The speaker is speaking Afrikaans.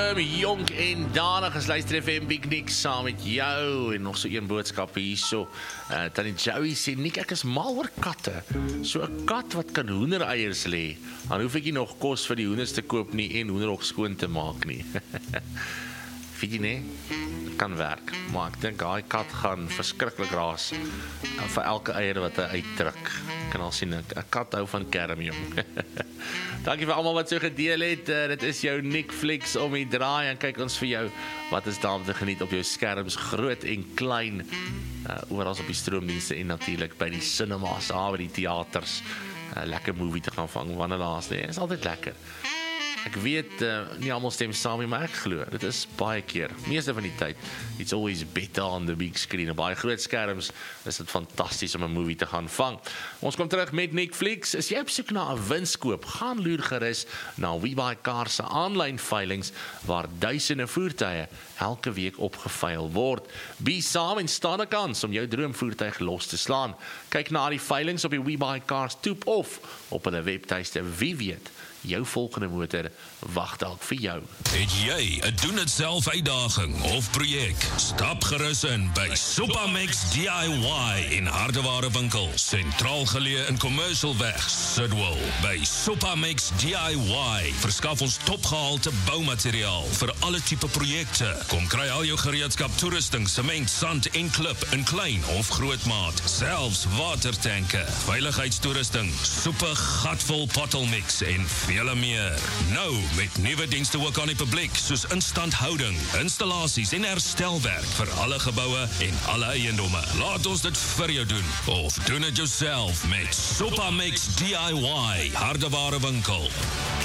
Jonk en danig is luister FM Big Nick saam met jou en nog so een boodskap hierso. Tannie Joey sê, Nick, ek is mal oor katte. So 'n kat wat kan hoendereiers lê, dan hoef ek nie nog kos vir die hoenders te koop nie en hoenderhok skoon te maak nie. Weet jy nie? Kan werk, maar ek dink daai kat gaan verskriklik raas vir elke eier wat hy uitdruk. Kan al sien, 'n kat hou van kerm, jong. Dankie vir almal wat so gedeel het. Dit is jou Netflix om die draai en kyk ons vir jou wat is daar om te geniet op jou skerms, groot en klein, oral op die stroomdienste en natuurlik by die cinemas, by die teaters, lekker movie te gaan vang, wanneer laas nie, is altyd lekker. Ek weet, nie almal stem saam nie, maar ek glo, dit is baie keer, meeste van die tyd, it's always better on the big screen. Op baie groot skerms is dit fantasties om 'n movie te gaan vang. Ons kom terug met Netflix. Is jy op soek na 'n winskoop? Gaan loer gerus na WeBuyCars se aanlyn veilings waar duisende voertuie elke week opgeveil word. Be saam en staan 'n kans om jou droomvoertuig los te slaan. Kyk na die veilings op die WeBuyCars toep of op hulle webtuiste. Wie weet, jou volgende motor wag dalk vir jou. Het jy 'n doen-dit-self uitdaging of projek? Stap gerus in by Supamex DIY in Hardeware winkel, sentraal geleë in Commercialweg, Sidwell. By Supamex DIY verskaf ons topgehalte boumateriaal vir alle tipe projekte. Kom kry al jou gereedskap, toerusting, sement, sand en klip in klein of groot maat, selfs watertanke, veiligheidstoerusting, soepe gatvol pottelmix en vele meer. Nou met nuwe dienste ook aan die publiek, soos instandhouding, installasies en herstelwerk vir alle geboue en alle eiendomme. Laat ons dit vir jou doen, of doen dit jouself met Supamex DIY Hardeware winkel.